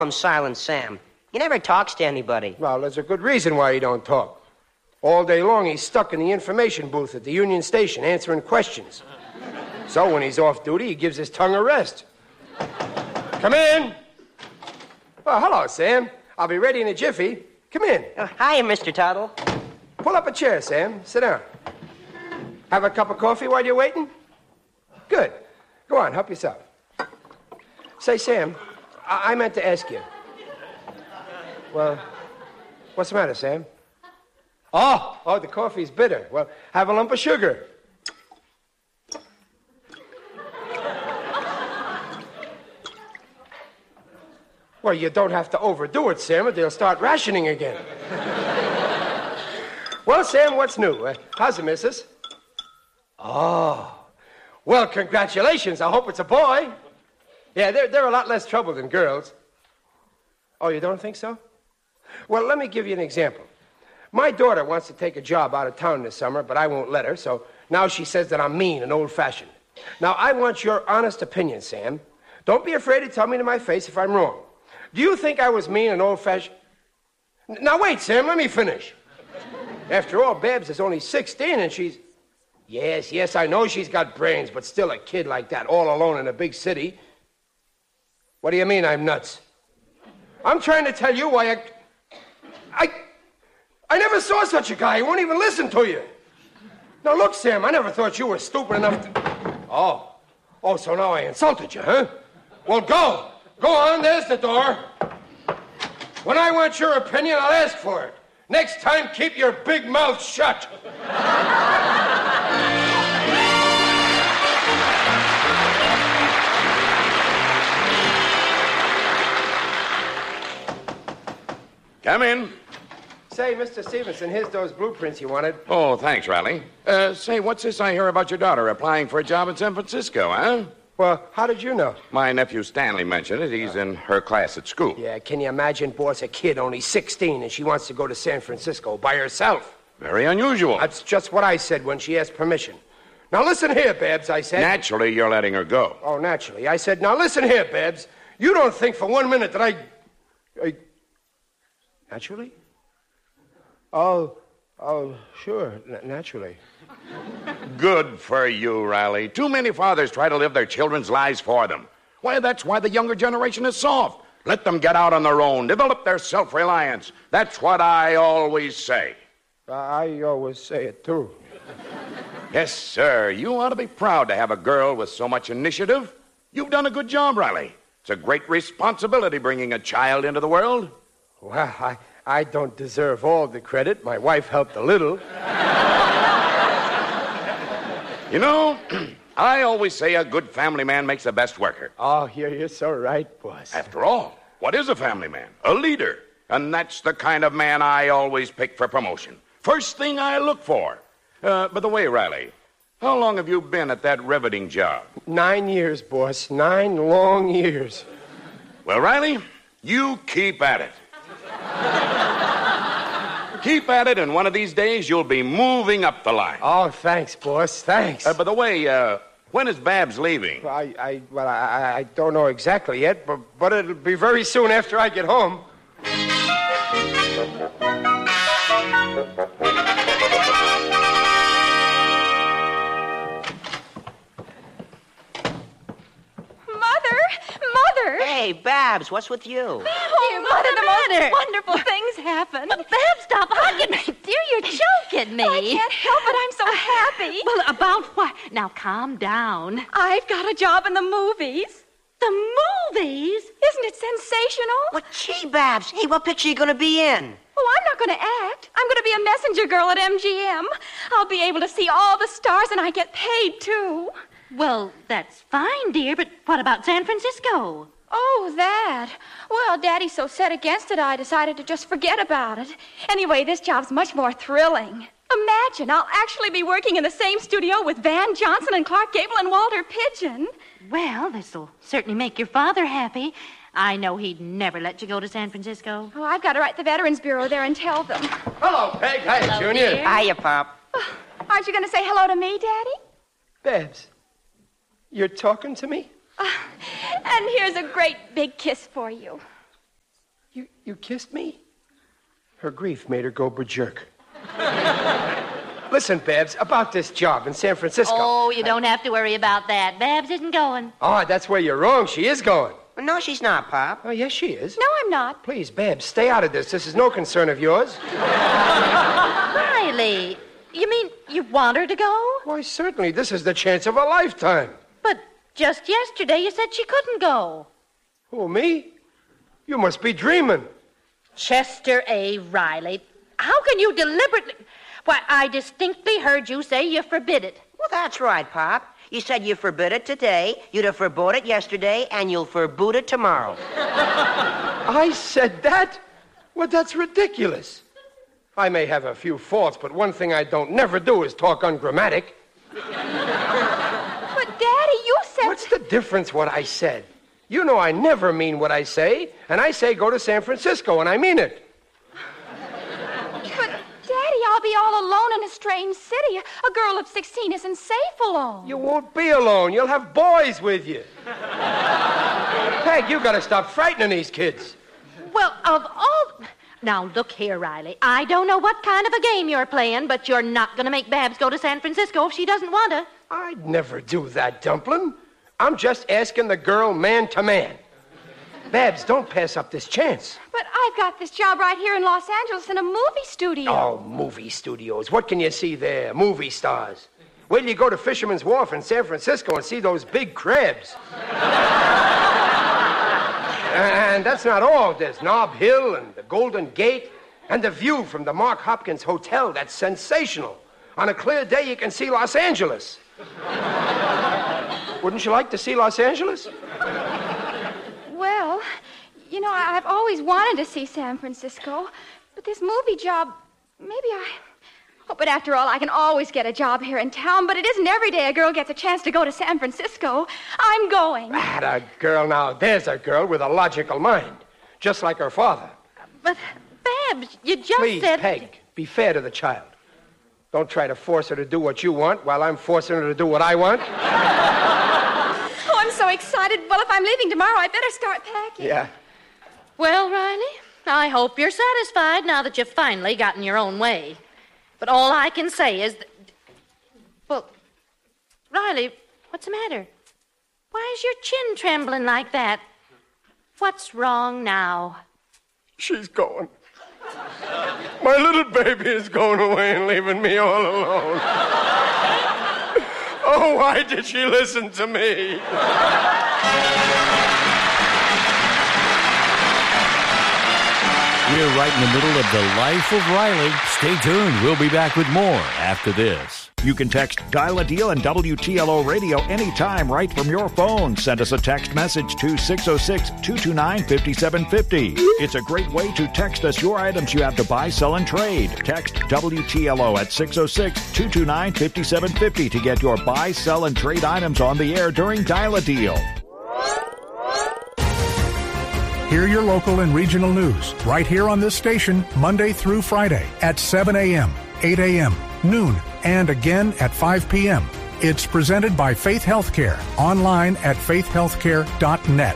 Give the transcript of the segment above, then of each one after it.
I'm Silent Sam. He never talks to anybody. Well, there's a good reason why he don't talk. All day long, he's stuck in the information booth at the Union Station answering questions. So when he's off duty, he gives his tongue a rest. Come in. Oh, hello, Sam. I'll be ready in a jiffy. Come in. Hiya, Mr. Tuttle. Pull up a chair, Sam. Sit down. Have a cup of coffee while you're waiting? Good. Go on, help yourself. Say, Sam, I meant to ask you. Well, what's the matter, Sam? Oh, the coffee's bitter. Well, have a lump of sugar. Well, you don't have to overdo it, Sam, or they'll start rationing again. Well, Sam, what's new? How's the missus? Oh. Well, congratulations. I hope it's a boy. Yeah, they're a lot less trouble than girls. Oh, you don't think so? Well, let me give you an example. My daughter wants to take a job out of town this summer, but I won't let her, so now she says that I'm mean and old-fashioned. Now, I want your honest opinion, Sam. Don't be afraid to tell me to my face if I'm wrong. Do you think I was mean and old-fashioned? Now, wait, Sam, let me finish. After all, Babs is only 16, and she's... Yes, I know she's got brains, but still a kid like that, all alone in a big city. What do you mean I'm nuts? I'm trying to tell you why I never saw such a guy. He won't even listen to you. Now, look, Sam, I never thought you were stupid enough to... Oh, so now I insulted you, huh? Well, go. Go on, there's the door. When I want your opinion, I'll ask for it. Next time, keep your big mouth shut. Come in. Say, Mr. Stevenson, here's those blueprints you wanted. Oh, thanks, Riley. Say, what's this I hear about your daughter applying for a job in San Francisco, huh? Well, how did you know? My nephew Stanley mentioned it. He's in her class at school. Yeah, can you imagine, boss, a kid only 16 and she wants to go to San Francisco by herself? Very unusual. That's just what I said when she asked permission. Now, listen here, Babs, I said. Naturally, you're letting her go. Oh, naturally. I said, now, listen here, Babs. You don't think for 1 minute that I... Naturally? Oh, sure, naturally. Good for you, Riley. Too many fathers try to live their children's lives for them. Why, that's why the younger generation is soft. Let them get out on their own, develop their self-reliance. That's what I always say. I always say it, too. Yes, sir. You ought to be proud to have a girl with so much initiative. You've done a good job, Riley. It's a great responsibility bringing a child into the world. Well, I don't deserve all the credit. My wife helped a little. You know, I always say a good family man makes the best worker. Oh, you're so right, boss. After all, what is a family man? A leader. And that's the kind of man I always pick for promotion. First thing I look for. By the way, Riley, how long have you been at that riveting job? 9 years, boss. 9 long years. Well, Riley, you keep at it. Keep at it, and one of these days you'll be moving up the line. Oh, thanks, boss. Thanks. By the way, when is Babs leaving? I don't know exactly yet, but it'll be very soon after I get home. Mother! Hey, Babs, what's with you? Dear Mother, the most wonderful things happen. Babs, stop hugging me. Dear, you're choking me. I can't help it. I'm so happy. Well, about what? Now, calm down. I've got a job in the movies. The movies? Isn't it sensational? What, gee, Babs. Hey, what picture are you going to be in? Oh, I'm not going to act. I'm going to be a messenger girl at MGM. I'll be able to see all the stars, and I get paid, too. Well, that's fine, dear, but what about San Francisco? Oh, that. Well, Daddy's so set against it, I decided to just forget about it. Anyway, this job's much more thrilling. Imagine, I'll actually be working in the same studio with Van Johnson and Clark Gable and Walter Pidgeon. Well, this'll certainly make your father happy. I know he'd never let you go to San Francisco. Oh, I've got to write the Veterans Bureau there and tell them. Hello, Peg. Hi, Hello, Junior. dear. Hiya, Pop. Aren't you going to say hello to me, Daddy? Babs, you're talking to me? And here's a great big kiss for you. You kissed me? Her grief made her go berserk. Listen, Babs, about this job in San Francisco. Oh, you don't have to worry about that. Babs isn't going. Oh, that's where you're wrong. She is going. Well, no, she's not, Pop. Oh, yes, she is. No, I'm not. Please, Babs, stay out of this. This is no concern of yours. Riley, you mean you want her to go? Why, certainly. This is the chance of a lifetime. But just yesterday you said she couldn't go. Who, me? You must be dreaming. Chester A. Riley, how can you deliberately... Why, I distinctly heard you say you forbid it. Well, that's right, Pop. You said you forbid it today, you'd have forbode it yesterday, and you'll forboot it tomorrow. I said that? Well, that's ridiculous. I may have a few faults, but one thing I don't never do is talk ungrammatic. But, Daddy, you said... What's the difference what I said? You know I never mean what I say, and I say go to San Francisco, and I mean it. But, Daddy, I'll be all alone in a strange city. A girl of 16 isn't safe alone. You won't be alone. You'll have boys with you. Peg, you gotta stop frightening these kids. Well, of all... Now, look here, Riley. I don't know what kind of a game you're playing, but you're not going to make Babs go to San Francisco if she doesn't want to. I'd never do that, Dumplin'. I'm just asking the girl man to man. Babs, don't pass up this chance. But I've got this job right here in Los Angeles in a movie studio. Oh, movie studios. What can you see there? Movie stars. Wait till you go to Fisherman's Wharf in San Francisco and see those big crabs. And that's not all. There's Nob Hill and the Golden Gate and the view from the Mark Hopkins Hotel. That's sensational. On a clear day, you can see Los Angeles. Wouldn't you like to see Los Angeles? Well, you know, I've always wanted to see San Francisco, but this movie job, maybe I... Oh, but after all, I can always get a job here in town, but it isn't every day a girl gets a chance to go to San Francisco. I'm going. A girl now. There's a girl with a logical mind, just like her father. But, Babs, you just Please, said... Peg, be fair to the child. Don't try to force her to do what you want while I'm forcing her to do what I want. Oh, I'm so excited. Well, if I'm leaving tomorrow, I better start packing. Yeah. Well, Riley, I hope you're satisfied now that you've finally gotten your own way. But all I can say is that... Well, Riley, what's the matter? Why is your chin trembling like that? What's wrong now? She's going. My little baby is going away and leaving me all alone. Oh, why did she listen to me? We're right in the middle of the life of Riley. Stay tuned. We'll be back with more after this. You can text Dial a Deal and WTLO Radio anytime right from your phone. Send us a text message to 606-229-5750. It's a great way to text us your items you have to buy, sell, and trade. Text WTLO at 606-229-5750 to get your buy, sell, and trade items on the air during Dial a Deal. Hear your local and regional news right here on this station Monday through Friday at 7 a.m., 8 a.m., noon, and again at 5 p.m. It's presented by Faith Healthcare, online at faithhealthcare.net.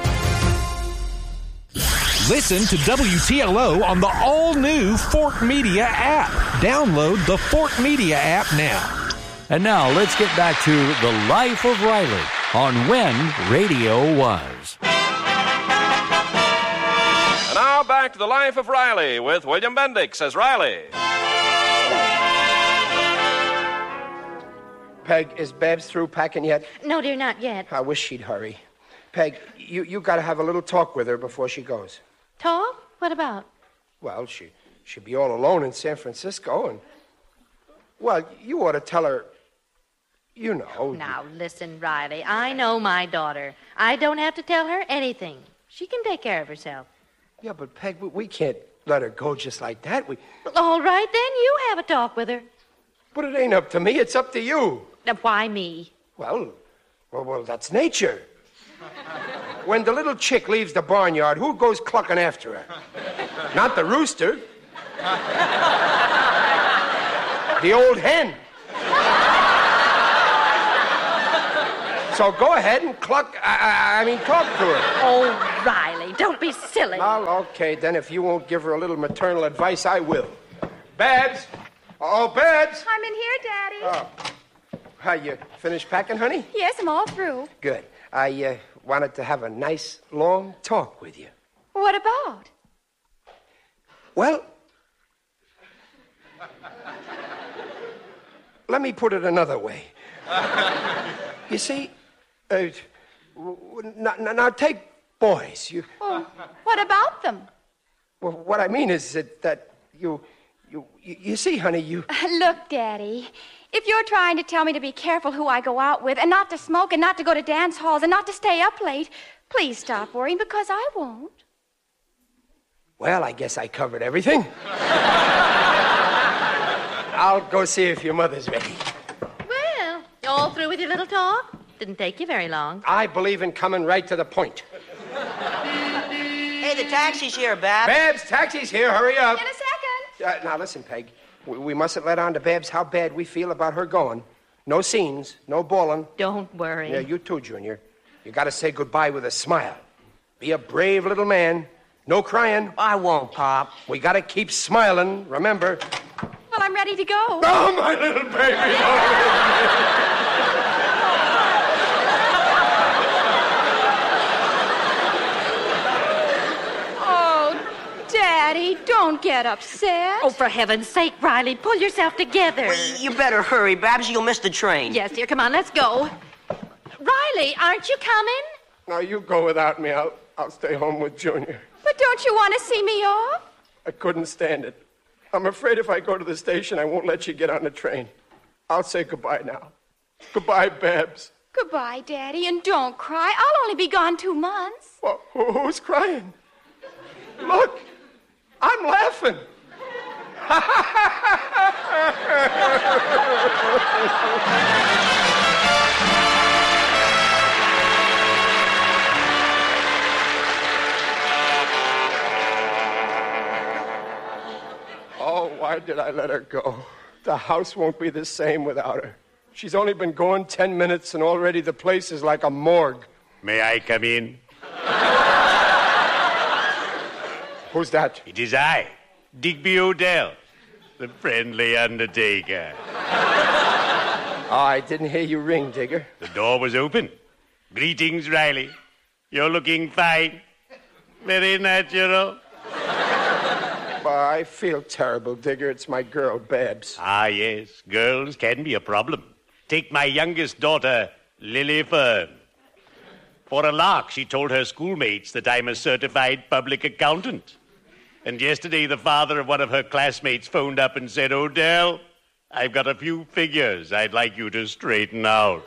Listen to WTLO on the all-new Fort Media app. Download the Fort Media app now. And now let's get back to the life of Riley on When Radio Was. Now back to the life of Riley with William Bendix as Riley. Peg, is Babs through packing yet? No, dear, not yet. I wish she'd hurry. Peg, you got to have a little talk with her before she goes. Talk? What about? Well, she'll be all alone in San Francisco, and... Well, you ought to tell her... You know... Now, listen, Riley, I know my daughter. I don't have to tell her anything. She can take care of herself. Yeah, but Peg, we can't let her go just like that. Well, all right, then. You have a talk with her. But it ain't up to me. It's up to you. Now, why me? Well, that's nature. When the little chick leaves the barnyard, who goes clucking after her? Not the rooster. The old hen. So go ahead and talk to her. Oh, Riley, don't be silly. Well, okay, then if you won't give her a little maternal advice, I will. Babs! Oh, Babs! I'm in here, Daddy. Oh. How, you finished packing, honey? Yes, I'm all through. Good. I wanted to have a nice, long talk with you. What about? Well, let me put it another way. You see, now take boys. Oh, what about them? Well, what I mean is that you see, honey, you... Look, Daddy, if you're trying to tell me to be careful who I go out with and not to smoke and not to go to dance halls and not to stay up late, please stop worrying because I won't. Well, I guess I covered everything. I'll go see if your mother's ready. Well, you all through with your little talk? Didn't take you very long. I believe in coming right to the point. Hey, the taxi's here, Babs. Babs, taxi's here. Hurry up. In a second. Now, listen, Peg. We mustn't let on to Babs how bad we feel about her going. No scenes, no bawling. Don't worry. Yeah, you too, Junior. You got to say goodbye with a smile. Be a brave little man. No crying. I won't, Pop. We got to keep smiling, remember. Well, I'm ready to go. Oh, my little baby. Oh, Daddy, don't get upset. Oh, for heaven's sake, Riley, pull yourself together. Well, you better hurry, Babs. You'll miss the train. Yes, dear, come on, let's go. Riley, aren't you coming? Now, you go without me. I'll stay home with Junior. But don't you want to see me off? I couldn't stand it. I'm afraid if I go to the station, I won't let you get on the train. I'll say goodbye now. Goodbye, Babs. Goodbye, Daddy, and don't cry. I'll only be gone 2 months. Well, who's crying? Look, I'm laughing. Oh, why did I let her go? The house won't be the same without her. She's only been gone 10 minutes, and already the place is like a morgue. May I come in? Who's that? It is I, Digby Odell, the friendly undertaker. Oh, I didn't hear you ring, Digger. The door was open. Greetings, Riley. You're looking fine. Very natural. I feel terrible, Digger. It's my girl, Babs. Ah, yes. Girls can be a problem. Take my youngest daughter, Lily Fern. For a lark, she told her schoolmates that I'm a certified public accountant. And yesterday, the father of one of her classmates phoned up and said, Odell, I've got a few figures I'd like you to straighten out.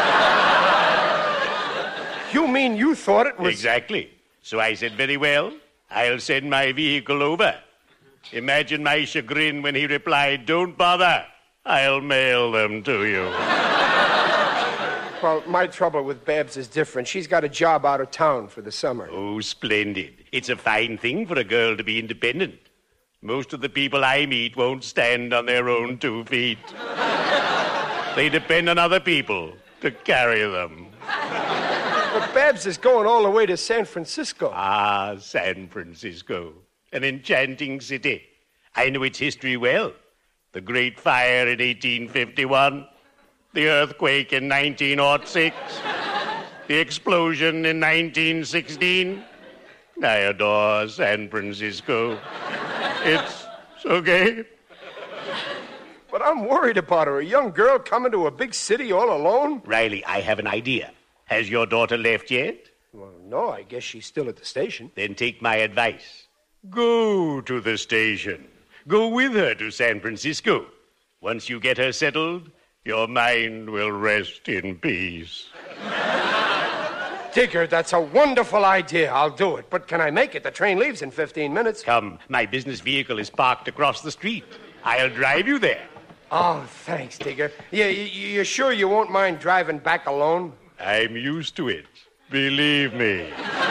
You mean you thought it was... Exactly. So I said, very well, I'll send my vehicle over. Imagine my chagrin when he replied, don't bother, I'll mail them to you. Well, my trouble with Babs is different. She's got a job out of town for the summer. Oh, splendid. It's a fine thing for a girl to be independent. Most of the people I meet won't stand on their own 2 feet. They depend on other people to carry them. But Babs is going all the way to San Francisco. Ah, San Francisco. An enchanting city. I know its history well. The Great Fire in 1851. The earthquake in 1906. The explosion in 1916. I adore San Francisco. It's so gay. But I'm worried about her. A young girl coming to a big city all alone. Riley, I have an idea. Has your daughter left yet? Well, no, I guess she's still at the station. Then take my advice. Go to the station. Go with her to San Francisco. Once you get her settled, your mind will rest in peace. Digger, that's a wonderful idea. I'll do it. But can I make it? The train leaves in 15 minutes. Come, my business vehicle is parked across the street. I'll drive you there. Oh, thanks, Digger. Yeah, you sure you won't mind driving back alone? I'm used to it. Believe me.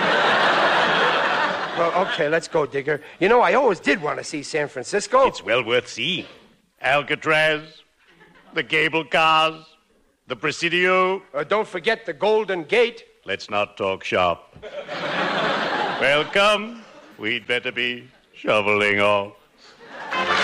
Well, okay, let's go, Digger. You know, I always did want to see San Francisco. It's well worth seeing. Alcatraz, the cable cars, the Presidio. Don't forget the Golden Gate. Let's not talk shop. Well, come. We'd better be shoveling off.